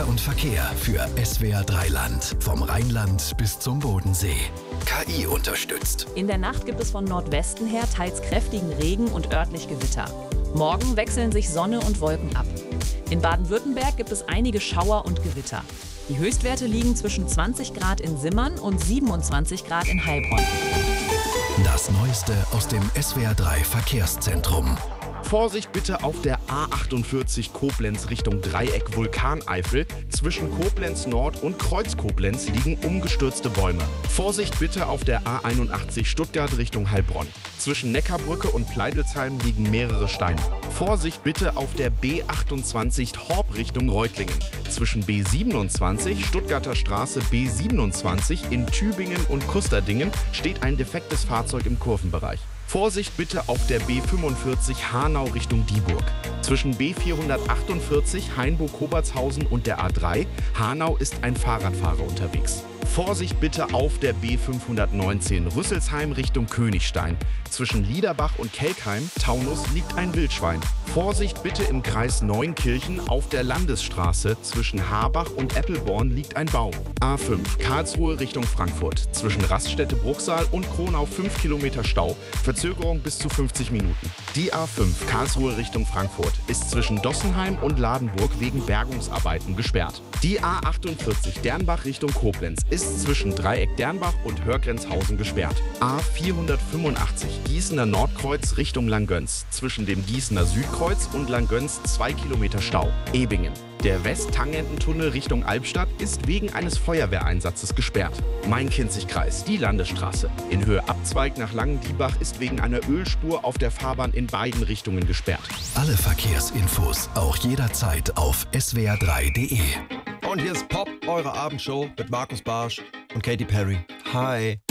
Wetter und Verkehr für SWR 3 Land. Vom Rheinland bis zum Bodensee. KI unterstützt. In der Nacht gibt es von Nordwesten her teils kräftigen Regen und örtlich Gewitter. Morgen wechseln sich Sonne und Wolken ab. In Baden-Württemberg gibt es einige Schauer und Gewitter. Die Höchstwerte liegen zwischen 20 Grad in Simmern und 27 Grad in Heilbronn. Das Neueste aus dem SWR 3 Verkehrszentrum. Vorsicht bitte auf der A48 Koblenz Richtung Dreieck Vulkaneifel. Zwischen Koblenz Nord und Kreuz Koblenz liegen umgestürzte Bäume. Vorsicht bitte auf der A81 Stuttgart Richtung Heilbronn. Zwischen Neckarbrücke und Pleidelsheim liegen mehrere Steine. Vorsicht bitte auf der B28 Horb Richtung Reutlingen. Zwischen B27 Stuttgarter Straße B27 in Tübingen und Kusterdingen steht ein defektes Fahrzeug im Kurvenbereich. Vorsicht bitte auf der B45 Hanau Richtung Dieburg. Zwischen B448 Hainburg-Kobertshausen und der A3 Hanau ist ein Fahrradfahrer unterwegs. Vorsicht bitte auf der B519 Rüsselsheim Richtung Königstein. Zwischen Liederbach und Kelkheim, Taunus, liegt ein Wildschwein. Vorsicht bitte im Kreis Neunkirchen auf der Landesstraße. Zwischen Harbach und Eppelborn liegt ein Baum. A5 Karlsruhe Richtung Frankfurt. Zwischen Raststätte-Bruchsal und Kronau 5 Kilometer Stau. Verzögerung bis zu 50 Minuten. Die A5 Karlsruhe Richtung Frankfurt ist zwischen Dossenheim und Ladenburg wegen Bergungsarbeiten gesperrt. Die A48 Dernbach Richtung Koblenz ist zwischen Dreieck Dernbach und Hörgrenzhausen gesperrt. A485 Gießener Nordkreuz Richtung Langgöns. Zwischen dem Gießener Südkreuz und Langgöns 2 Kilometer Stau. Ebingen. Der West-Tangententunnel Richtung Albstadt ist wegen eines Feuerwehreinsatzes gesperrt. Main-Kinzig-Kreis, die Landesstraße. In Höhe Abzweig nach Langendiebach ist wegen einer Ölspur auf der Fahrbahn in beiden Richtungen gesperrt. Alle Verkehrsinfos auch jederzeit auf swr3.de. Und hier ist Pop, eure Abendshow mit Markus Barsch und Katy Perry. Hi.